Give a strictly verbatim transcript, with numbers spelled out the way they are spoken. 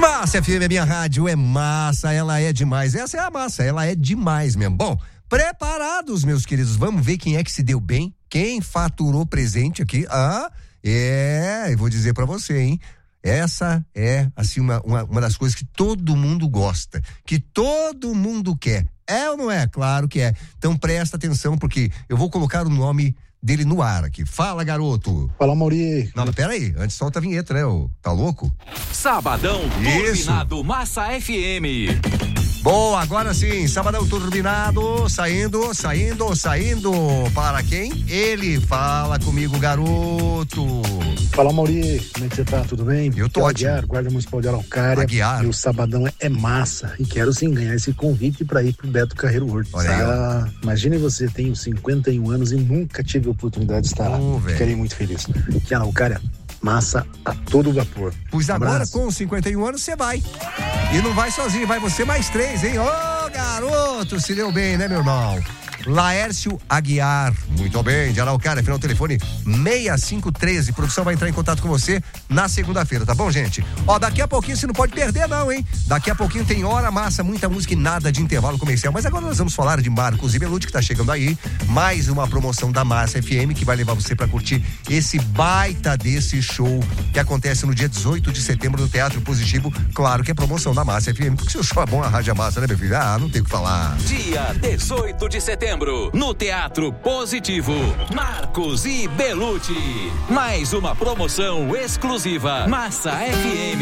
Massa F M, a minha rádio é massa, ela é demais. Essa é a massa, ela é demais mesmo. Bom, preparados, meus queridos, vamos ver quem é que se deu bem, quem faturou presente aqui. Ah, é, eu vou dizer pra você, hein? Essa é, assim, uma, uma, uma das coisas que todo mundo gosta, que todo mundo quer. É ou não é? Claro que é. Então presta atenção, porque eu vou colocar o nome dele no ar aqui. Fala, garoto. Fala, Mauri. Não, mas pera aí, antes solta a vinheta, né? Ô, tá louco? Sabadão Turbinado Massa F M. Bom, agora sim, Sabadão Turbinado, saindo, saindo, saindo. Para quem? Ele. Fala comigo, garoto. Fala, Mauri. Como é que você tá? Tudo bem? Eu tô ótimo. Aguiar, Guarda Municipal de Araucária. Aguiar. Meu sabadão é massa. E quero sim ganhar esse convite pra ir pro Beto Carreiro World. Ah, imagine você, tenho cinquenta e um anos e nunca tive a oportunidade de estar oh, lá. Ficarei muito feliz. Aqui em Araucária, massa a todo vapor. Pois agora, Abraço. com cinquenta e um anos, você vai. E não vai sozinho, vai você mais três, hein? Ô, oh, garoto, se deu bem, né, meu irmão? Laércio Aguiar, muito bem, de Araucária, final do telefone seis cinco um três. Produção vai entrar em contato com você na segunda-feira, tá bom, gente? Ó, daqui a pouquinho você não pode perder não, hein? Daqui a pouquinho tem hora massa, muita música e nada de intervalo comercial. Mas agora nós vamos falar de Marcos e Belucci, que tá chegando aí. Mais uma promoção da Massa F M, que vai levar você pra curtir esse baita desse show que acontece no dia dezoito de setembro no Teatro Positivo. Claro que é promoção da Massa F M, porque se o show é bom, a rádio é massa, né, meu filho? Ah, não tem o que falar. Dia dezoito de setembro. No Teatro Positivo, Marcos e Belucci. Mais uma promoção exclusiva. Massa F M.